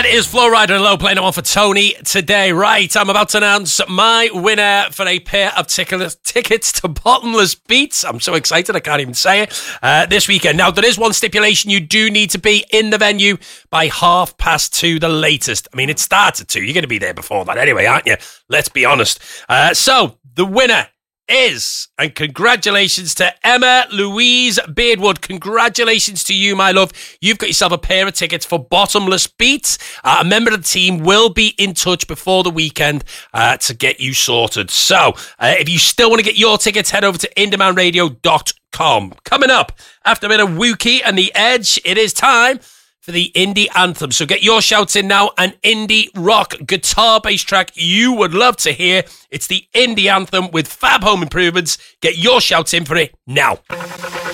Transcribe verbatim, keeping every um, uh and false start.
It is Flo Rida and Low playing it on for Tony today. Right, I'm about to announce my winner for a pair of tickets tickets to Bottomless Beats. I'm so excited, I can't even say it. Uh, this weekend. Now, there is one stipulation. You do need to be in the venue by half past two, the latest. I mean, it starts at two. You're going to be there before that anyway, aren't you? Let's be honest. Uh, so, the winner is, and congratulations to Emma Louise Beardwood. Congratulations to you, my love. You've got yourself a pair of tickets for Bottomless Beats. Uh, a member of the team will be in touch before the weekend uh, to get you sorted. So, uh, if you still want to get your tickets, head over to indie man radio dot com. Coming up, after a bit of Wookie and The Edge, it is time for the indie anthem. So get your shouts in now. An indie rock guitar bass track you would love to hear. It's the indie anthem with Fab Home Improvements. Get your shouts in for it now.